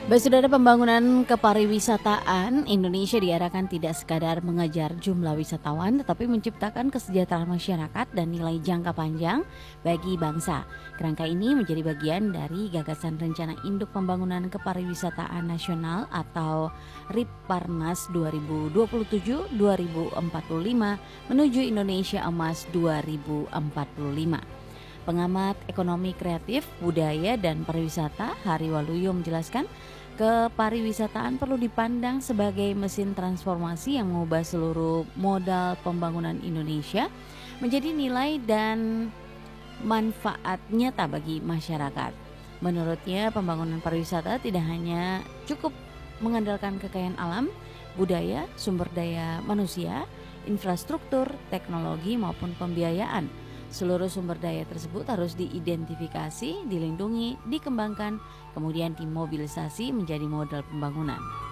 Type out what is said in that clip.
Baik, Saudara, pembangunan kepariwisataan Indonesia diarahkan tidak sekadar mengejar jumlah wisatawan, tetapi menciptakan kesejahteraan masyarakat dan nilai jangka panjang bagi bangsa. Kerangka ini menjadi bagian dari gagasan Rencana Induk Pembangunan Kepariwisataan Nasional atau RIPParnas 2027-2045 menuju Indonesia Emas 2045. Pengamat ekonomi kreatif, budaya, dan pariwisata Hari Waluyo menjelaskan, kepariwisataan perlu dipandang sebagai mesin transformasi yang mengubah seluruh modal pembangunan Indonesia menjadi nilai dan manfaat nyata bagi masyarakat. Menurutnya, pembangunan pariwisata tidak hanya cukup mengandalkan kekayaan alam, budaya, sumber daya manusia, infrastruktur, teknologi, maupun pembiayaan. Seluruh sumber daya tersebut harus diidentifikasi, dilindungi, dikembangkan, kemudian dimobilisasi menjadi modal pembangunan.